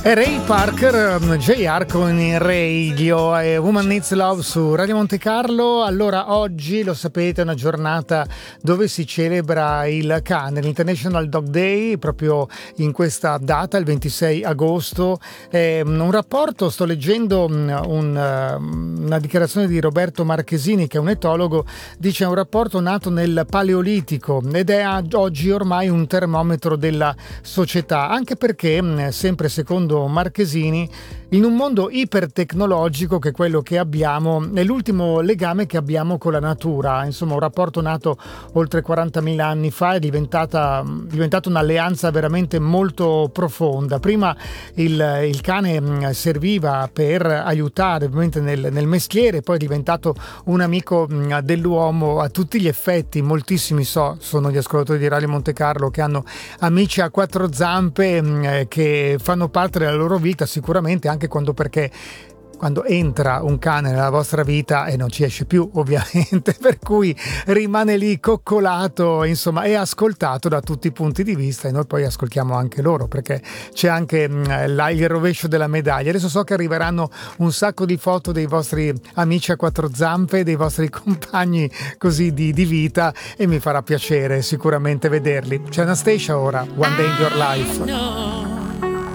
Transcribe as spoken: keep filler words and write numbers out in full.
E Ray Parker, J R con il Radio e Woman Needs Love su Radio Monte Carlo. Allora, oggi lo sapete è una giornata dove si celebra il cane, l'International Dog Day, proprio in questa data, il ventisei agosto. Eh, un rapporto, sto leggendo un, una dichiarazione di Roberto Marchesini, che è un etologo, dice: è un rapporto nato nel Paleolitico ed è oggi ormai un termometro della società, anche perché, sempre secondo Marchesini, in un mondo ipertecnologico che è quello che abbiamo, è l'ultimo legame che abbiamo con la natura. Insomma, un rapporto nato oltre quarantamila anni fa è diventata diventata un'alleanza veramente molto profonda. Prima il, il cane serviva per aiutare ovviamente nel, nel mestiere, poi è diventato un amico dell'uomo a tutti gli effetti. Moltissimi so, sono gli ascoltatori di Radio Monte Carlo che hanno amici a quattro zampe eh, che fanno parte della loro vita, sicuramente anche quando perché quando entra un cane nella vostra vita e non ci esce più, ovviamente, per cui rimane lì coccolato, insomma, e ascoltato da tutti i punti di vista, e noi poi ascoltiamo anche loro, perché c'è anche mh, là il rovescio della medaglia. Adesso so che arriveranno un sacco di foto dei vostri amici a quattro zampe, dei vostri compagni così di, di vita, e mi farà piacere sicuramente vederli. C'è Anastacia ora, One Day in Your Life.